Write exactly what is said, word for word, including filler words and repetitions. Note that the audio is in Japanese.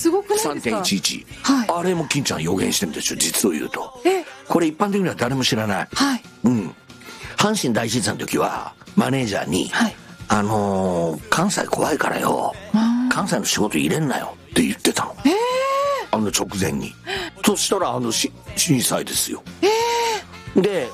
すごくないですか。 さんてんいちいち、 はい、 あれも金ちゃん予言してるんですよ、実を言うと。 えこれ一般的には誰も知らない、 はい、 うん、阪神大震災の時はマネージャーに、はい、あのー、関西怖いからよ、関西の仕事入れんなよって言ってたの、えー、あの直前に。そしたらあのし震災ですよ、えー、で